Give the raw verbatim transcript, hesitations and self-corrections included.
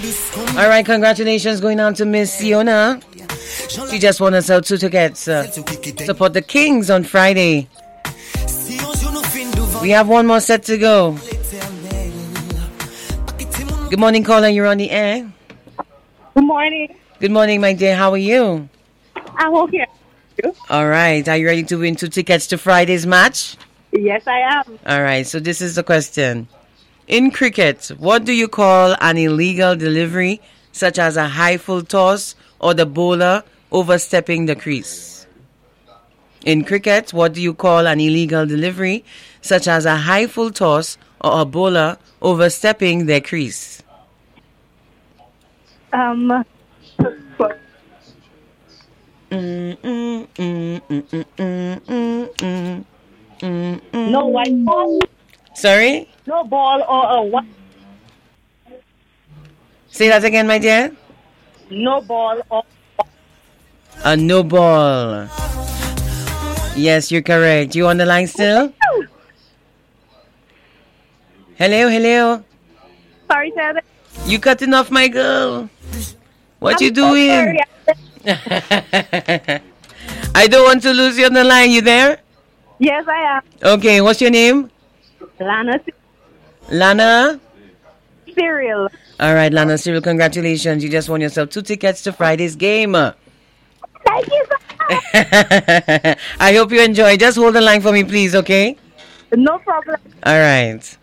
All right, congratulations going on to Miss Siona. She just won us out two tickets. Uh, support the Kings on Friday. We have one more set to go. Good morning, caller. You're on the air. Good morning. Good morning, my dear. How are you? I'm okay. All right. Are you ready to win two tickets to Friday's match? Yes, I am. All right. So this is the question. In cricket, what do you call an illegal delivery, such as a high full toss or the bowler overstepping the crease? In cricket, what do you call an illegal delivery, such as a high full toss or a bowler overstepping their crease? Um. Mm, mm, mm, mm, mm, mm, mm, mm, mm, mm. No white ball. Sorry? No ball or a what? Say that again, my dear. No ball or A no ball. Yes, you're correct. You on the line still? Hello, hello. sorry, Sarah. You cutting off my girl. What I'm you so doing? sorry. I don't want to lose you on the line. You there? Yes, I am. Okay, what's your name? Lana Lana? Cyril. All right, Lana Cyril, congratulations. You just won yourself two tickets to Friday's game. Thank you so much. I hope you enjoy. Just hold the line for me, please, okay? No problem. All right.